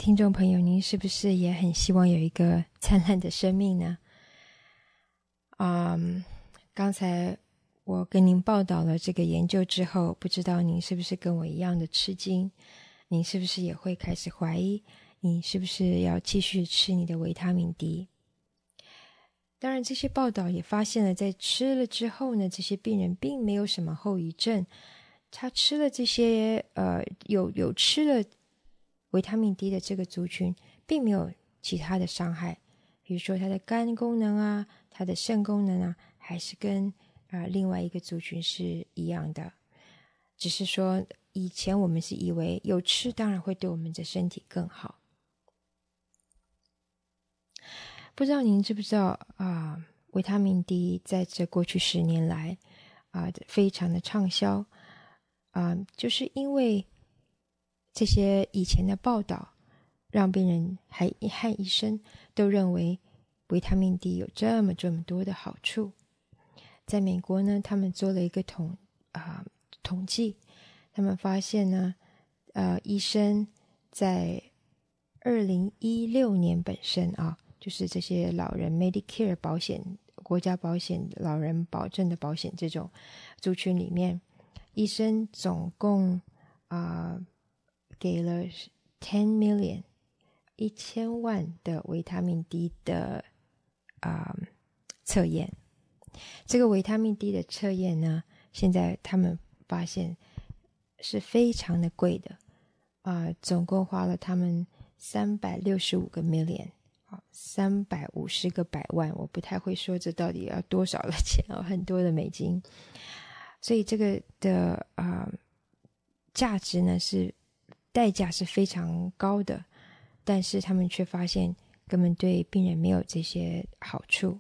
听众朋友，您是不是也很希望有一个灿烂的生命呢？刚才我跟您报道了这个研究之后，不知道您是不是跟我一样的吃惊？您是不是也会开始怀疑，你是不是要继续吃你的维他命 D？ 当然，这些报道也发现了，在吃了之后呢，这些病人并没有什么后遗症。他吃了这些有吃了维他命 D 的这个族群，并没有其他的伤害，比如说他的肝功能啊，他的肾功能啊，还是跟另外一个族群是一样的。只是说以前我们是以为有吃当然会对我们的身体更好。不知道您知不知道维他命 D 在这过去10年来非常的畅销就是因为这些以前的报道，让病人和医生都认为维他命 D 有这么多的好处。在美国呢，他们做了一个统计，他们发现呢，医生在2016年本身就是这些老人 Medicare 保险、国家保险、老人保证的保险这种族群里面，医生总共给了10 million 1000万的维他命 D 的测验。这个维他命 D 的测验呢，现在他们发现是非常的贵的总共花了他们365个 million 350个百万，我不太会说这到底要多少的钱很多的美金。所以这个的价值呢代价是非常高的，但是他们却发现根本对病人没有这些好处。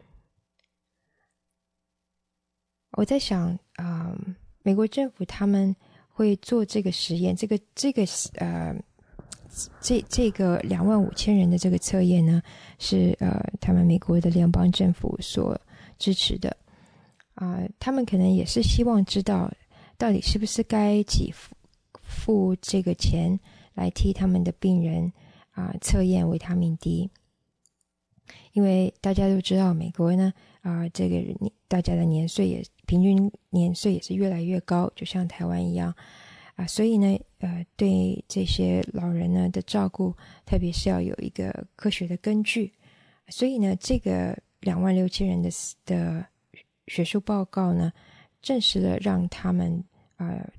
我在想美国政府他们会做这个实验，这个25000人的这个测验呢，是他们美国的联邦政府所支持的他们可能也是希望知道到底是不是该付这个钱来替他们的病人测验维他命 D。 因为大家都知道美国呢这个大家的平均年岁也是越来越高，就像台湾一样所以呢对这些老人呢的照顾，特别是要有一个科学的根据。所以呢这个26000人的学术报告呢，证实了让他们